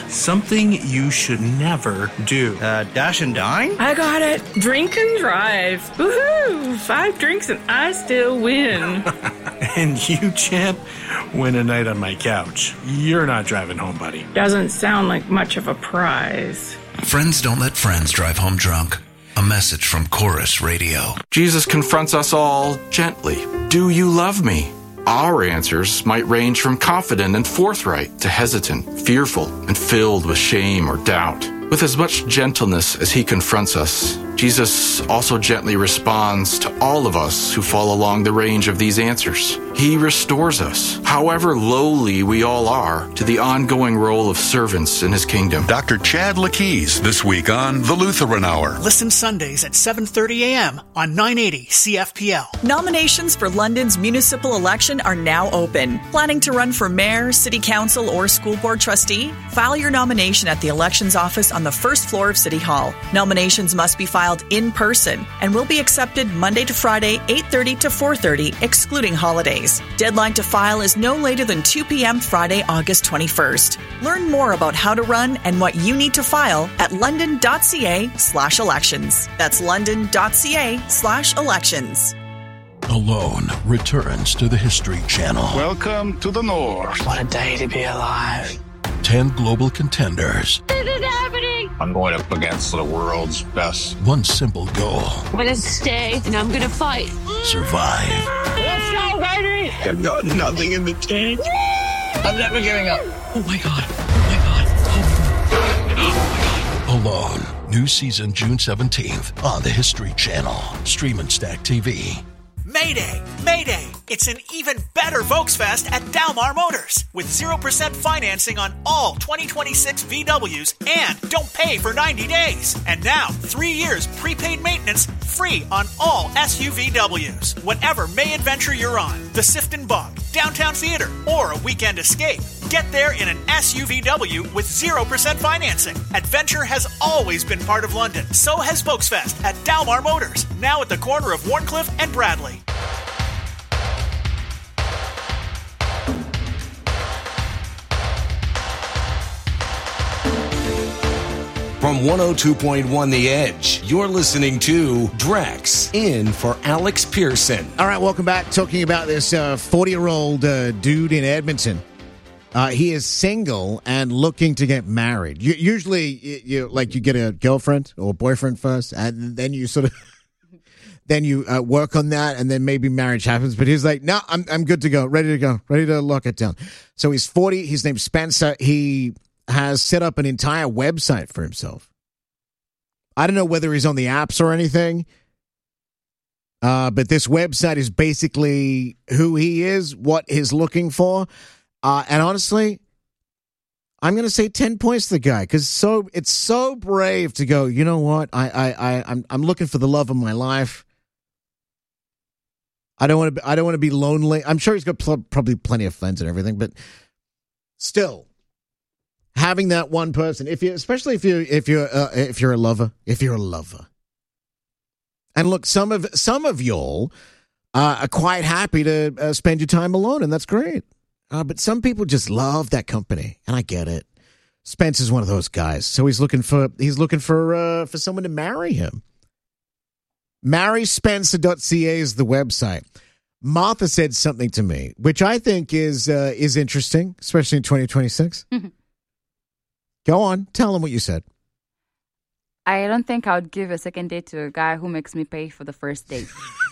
Something you should never do. Dash and dine? I got it. Drink and drive. Woohoo! 5 drinks and I still win. And you, champ, win a night on my couch. You're not driving home, buddy. Doesn't sound like much of a prize. Friends don't let friends drive home drunk. A message from Chorus Radio. Jesus confronts us all gently. Do you love me? Our answers might range from confident and forthright to hesitant, fearful, and filled with shame or doubt. With as much gentleness as he confronts us, Jesus also gently responds to all of us who fall along the range of these answers. He restores us, however lowly we all are, to the ongoing role of servants in his kingdom. Dr. Chad Lakeys this week on The Lutheran Hour. Listen Sundays at 7:30 a.m. on 980 CFPL. Nominations for London's municipal election are now open. Planning to run for mayor, city council, or school board trustee? File your nomination at the elections office on the first floor of City Hall. Nominations must be filed in person and will be accepted Monday to Friday, 8:30 to 4:30, excluding holidays. Deadline to file is no later than 2 p.m. Friday, August 21st. Learn more about how to run and what you need to file at london.ca/elections. That's london.ca/elections. Alone returns to the History Channel. Welcome to the North. What a day to be alive. 10 global contenders. This is happening. I'm going up against the world's best. One simple goal. I'm going to stay and I'm going to fight. Survive. Let's go, baby. I've got nothing in the tank. I'm never giving up. Oh my God. Alone. New season June 17th on the History Channel. Stream and Stack TV. Mayday! Mayday! It's an even better Volksfest at Dalmar Motors with 0% financing on all 2026 VWs and don't pay for 90 days. And now, 3 years prepaid maintenance free on all SUVWs. Whatever May adventure you're on, the Sifton Bog, Downtown Theater, or a weekend escape, get there in an SUVW with 0% financing. Adventure has always been part of London. So has Volksfest at Dalmar Motors, now at the corner of Warncliffe and Bradley. From 102.1 The Edge, you're listening to Drax in for Alex Pearson. All right, welcome back. Talking about this 40-year-old dude in Edmonton. He is single and looking to get married. Usually, you get a girlfriend or boyfriend first, and then you sort of work on that, and then maybe marriage happens. But he's like, no, I'm good to go, ready to lock it down. So he's 40. His name's Spencer. He has set up an entire website for himself. I don't know whether he's on the apps or anything, but this website is basically who he is, what he's looking for. And honestly, I'm going to say 10 points to the guy because it's so brave to go, you know what, I'm looking for the love of my life. I don't want to be lonely. I'm sure he's got probably plenty of friends and everything, but still, having that one person, especially if you're a lover, and look, some of y'all are quite happy to spend your time alone, and that's great. But some people just love that company, and I get it. Spencer's one of those guys, so he's looking for someone to marry him. MarrySpencer.ca is the website. Martha said something to me, which I think is interesting, especially in 2026. Mm-hmm. Go on, tell them what you said. I don't think I would give a second date to a guy who makes me pay for the first date.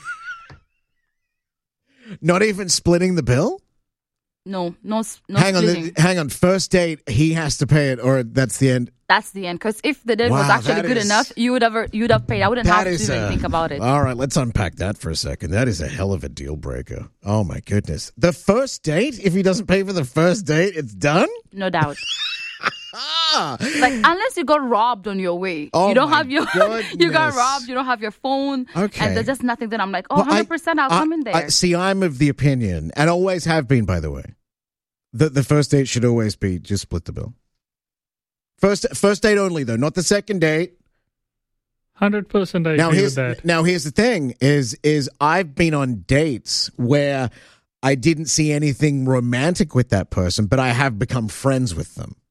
Not even splitting the bill? No hang on. First date, he has to pay it, or that's the end. That's the end. Because if the date was actually good enough, you'd have paid. I wouldn't have to even think about it. All right, let's unpack that for a second. That is a hell of a deal breaker. Oh my goodness, the first date. If he doesn't pay for the first date, it's done. No doubt. Like unless you got robbed on your way, you don't have your you got robbed, you don't have your phone, and there's just nothing. Then I'm like, 100%, I'll come in there. See, I'm of the opinion, and always have been, by the way, that the first date should always be just split the bill. First date only, though, not the second date. 100% I agree with that. Now here's the thing: is I've been on dates where I didn't see anything romantic with that person, but I have become friends with them.